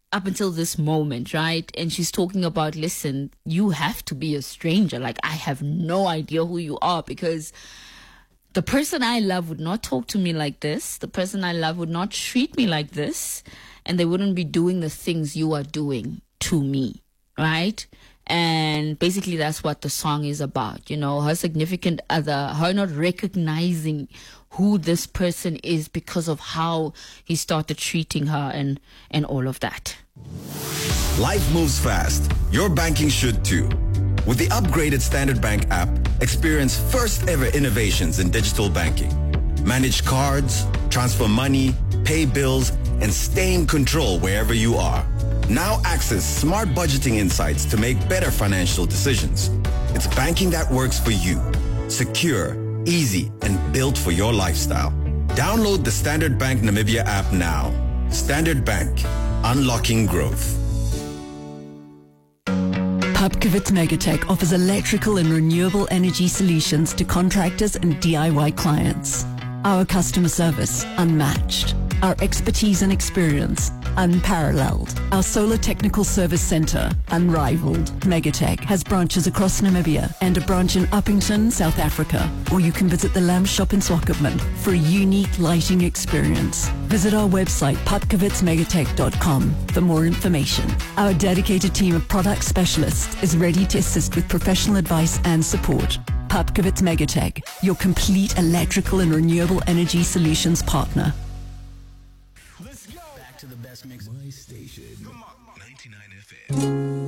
up until this moment, right? And she's talking about, listen, you have to be a stranger. Like, I have no idea who you are, because the person I love would not talk to me like this. The person I love would not treat me like this. And they wouldn't be doing the things you are doing to me, right? And basically that's what the song is about. You know, her significant other, her not recognizing who this person is because of how he started treating her and all of that. Life moves fast. Your banking should too. With the upgraded Standard Bank app, experience first ever innovations in digital banking. Manage cards, transfer money, pay bills, and stay in control wherever you are. Now access smart budgeting insights to make better financial decisions. It's banking that works for you. Secure, easy, and built for your lifestyle. Download the Standard Bank Namibia app now. Standard Bank, unlocking growth. Pupkewitz Megatech offers electrical and renewable energy solutions to contractors and DIY clients. Our customer service, unmatched. Our expertise and experience, unparalleled. Our solar technical service center, unrivaled. Megatech has branches across Namibia and a branch in Uppington, South Africa. Or you can visit the Lamb Shop in Swakopmund for a unique lighting experience. Visit our website, pupkewitzmegatech.com, for more information. Our dedicated team of product specialists is ready to assist with professional advice and support. Pupkewitz Megatech, your complete electrical and renewable energy solutions partner. Let's go. Back to the best mix. My station. Come on. 99 FM.